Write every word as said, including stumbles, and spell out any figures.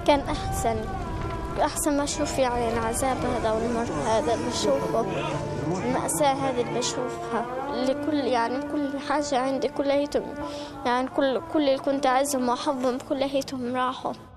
كان أحسن أحسن ما أشوف يعني العذاب هذا والمر هذا اللي بشوفه، المأساة هذه اللي بشوفها، اللي كل يعني كل حاجة عندي كليتهم يعني كل كل اللي كنت أعزهم وأحبهم كليتهم راحوا.